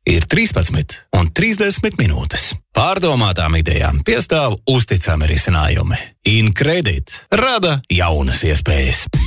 ir 13 un 30 minūtes. Pārdomātām idejām piestāv uzticami risinājumi. InCredit rada jaunas iespējas.